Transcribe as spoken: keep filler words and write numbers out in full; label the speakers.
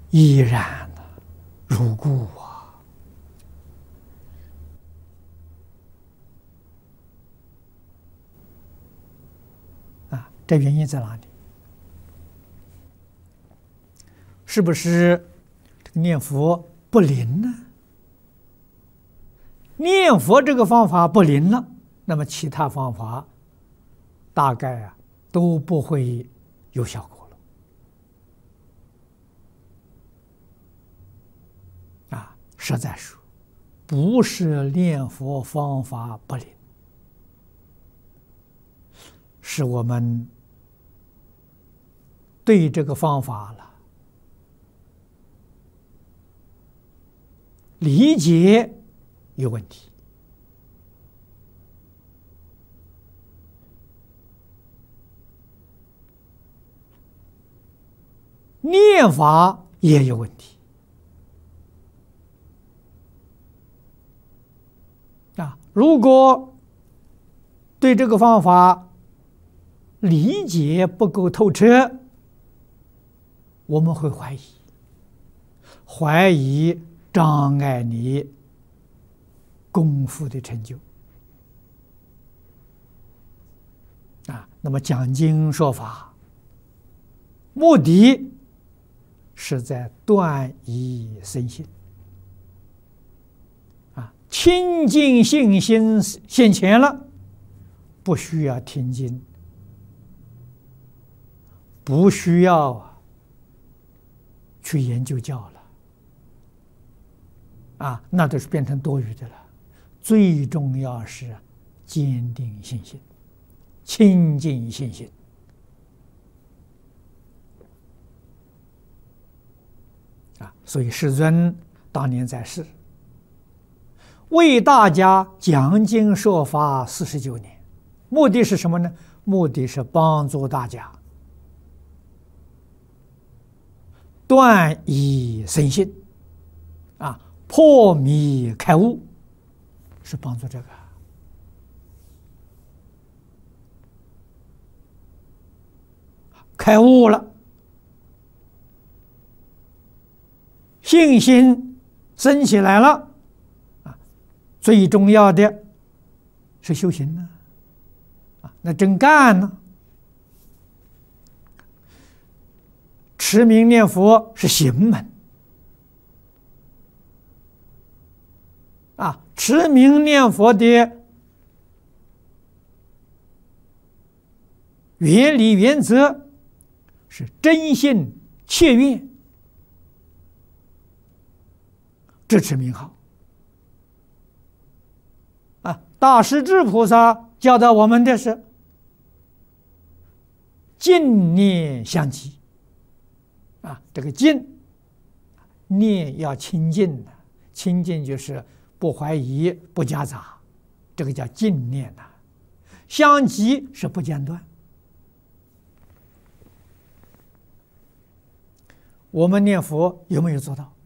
Speaker 1: 依然如故啊！啊，这原因在哪里？是不是这个念佛不灵呢？念佛这个方法不灵了，那么其他方法大概啊都不会有效果了。啊，实在说，不是念佛方法不灵，是我们对这个方法了理解有问题。念法也有问题啊！如果对这个方法理解不够透彻，我们会怀疑，怀疑障碍你功夫的成就啊。那么讲经说法，目的是在断疑生信啊，清净信心现前了，不需要听经，不需要去研究教了啊，那都是变成多余的了。最重要是坚定信心，清净信心。啊，所以世尊当年在世，为大家讲经说法四十九年，目的是什么呢？目的是帮助大家断疑生信，啊，破迷开悟，是帮助这个。开悟了，信心升起来了，啊，最重要的是修行呢，啊，那真干呢。持名念佛是行门，啊，持名念佛的原理原则是真心切愿支持名号。啊，大势至菩萨教导我们的是净念相继。啊，这个净念要清净的，清净就是不怀疑、不夹杂，这个叫净念呐。相继是不间断。我们念佛有没有做到？